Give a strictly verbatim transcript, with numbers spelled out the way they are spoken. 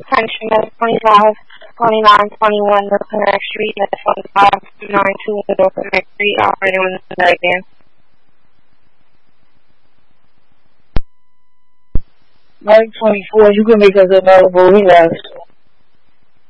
Attention, that's twenty-five, twenty-nine, twenty-one North Merrick Street, that's twenty-five, two ninety-two North Merrick Street, operating on the right again. nine twenty-four, you can make us available, relax.